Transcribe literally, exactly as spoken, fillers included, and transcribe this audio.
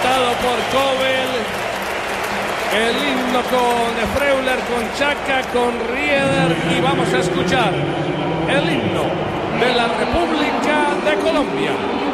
cantado por Cobel, el himno con Freuler, con Chaca, con Rieder, y vamos a escuchar el himno de la República de Colombia.